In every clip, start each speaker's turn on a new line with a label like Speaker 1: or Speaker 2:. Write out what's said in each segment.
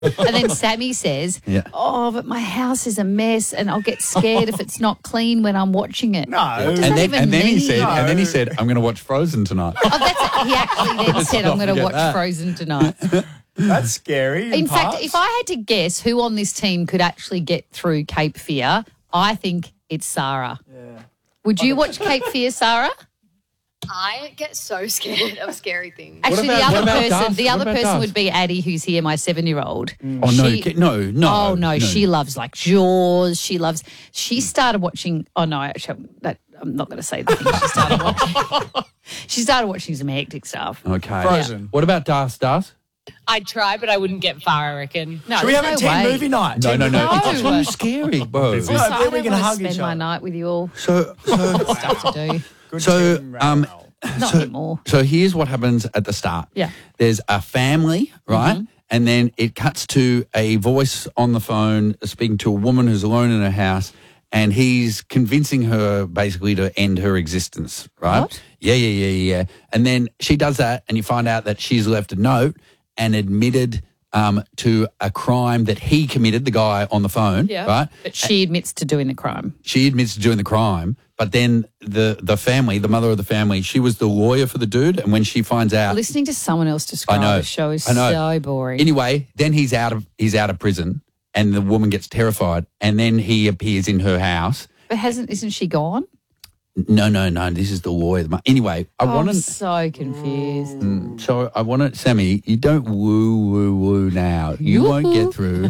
Speaker 1: And then Sammy says, oh, but my house is a mess and I'll get scared if it's not clean when I'm watching it.
Speaker 2: No.
Speaker 1: And
Speaker 3: then he said, I'm going to watch Frozen tonight.
Speaker 1: Oh, he actually then said, I'm going to watch Frozen tonight.
Speaker 2: That's scary.
Speaker 1: In fact, if I had to guess who on this team could actually get through Cape Fear, I think it's Sarah.
Speaker 2: Yeah.
Speaker 1: Would you watch Cape Fear, Sarah?
Speaker 4: I get so scared of scary things.
Speaker 1: Actually, the other person would be Addie, who's here, my 7-year-old.
Speaker 3: Oh,
Speaker 1: no. She loves like Jaws. She started watching. Oh no, actually, I'm not going to say the thing she started watching. She started watching some hectic stuff.
Speaker 3: Okay.
Speaker 2: Frozen.
Speaker 3: Yeah. What about Das?
Speaker 5: I'd try, but I wouldn't get far, I reckon.
Speaker 1: No,
Speaker 2: should we have a team movie night?
Speaker 3: No. It's too scary, bro.
Speaker 1: Also, I don't want to spend my night with you all.
Speaker 3: So
Speaker 1: Stuff to do. Not anymore.
Speaker 3: So here's what happens at the start.
Speaker 1: Yeah.
Speaker 3: There's a family, right? Mm-hmm. And then it cuts to a voice on the phone speaking to a woman who's alone in her house, and he's convincing her basically to end her existence, right?
Speaker 1: What?
Speaker 3: Yeah. And then she does that, and you find out that she's left a note and admitted to a crime that he committed, the guy on the phone, right?
Speaker 1: But she admits to doing the crime.
Speaker 3: She admits to doing the crime, but then the family, the mother of the family, she was the lawyer for the dude, and when she finds out...
Speaker 1: Listening to someone else describe the show is so boring.
Speaker 3: Anyway, then he's out of prison, and the woman gets terrified, and then he appears in her house.
Speaker 1: But isn't she gone?
Speaker 3: No. This is the lawyer. Anyway,
Speaker 1: I'm so confused.
Speaker 3: So I want to, Sammy, you don't woo now. You won't get through.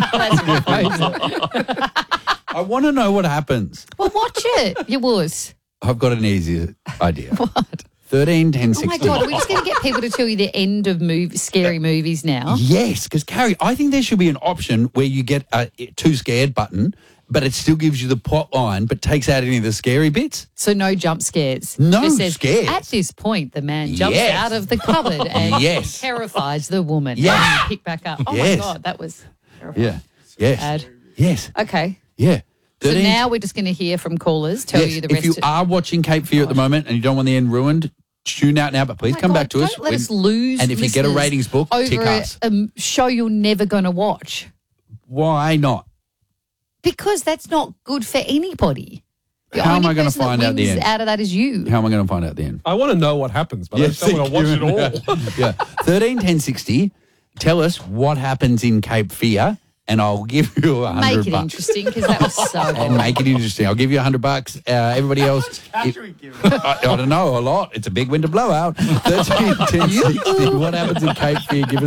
Speaker 3: I want to know what happens.
Speaker 1: Well, watch it. You wuss.
Speaker 3: I've got an easier idea.
Speaker 1: What?
Speaker 3: 13, 10, 16.
Speaker 1: Oh, my God. Are we just going to get people to tell you the end of scary movies now?
Speaker 3: Yes, because, Carrie, I think there should be an option where you get a too scared button, but it still gives you the plot line but takes out any of the scary bits.
Speaker 1: So no jump scares.
Speaker 3: No
Speaker 1: just says,
Speaker 3: scares.
Speaker 1: At this point, the man jumps out of the cupboard and terrifies the woman.
Speaker 3: Yes.
Speaker 1: And pick back up. Oh, my God, that was terrifying.
Speaker 3: Yeah. Yes.
Speaker 1: Bad.
Speaker 3: Yes.
Speaker 1: Okay.
Speaker 3: Yeah. 13.
Speaker 1: So now we're just going to hear from callers, tell you the rest.
Speaker 3: If you are watching Cape Fear at the moment and you don't want the end ruined, tune out now, but please come back to us.
Speaker 1: Don't let us lose.
Speaker 3: And if you get a ratings book, tick us.
Speaker 1: Over a show you're never going to watch.
Speaker 3: Why not?
Speaker 1: Because that's not good for anybody.
Speaker 3: How am I going to find out the end?
Speaker 1: Out of that is you.
Speaker 3: How am I going to find out the end?
Speaker 6: I want to know what happens, but I just don't want to watch it all.
Speaker 3: Yeah. 13 10 60. Tell us what happens in Cape Fear, and I'll give you $100.
Speaker 1: Make it interesting, because that was so
Speaker 3: And
Speaker 1: boring.
Speaker 3: make it interesting. I'll give you $100. Everybody else, I don't know, a lot. It's a big winter blowout. 13 10 60. What happens in Cape Fear? Give us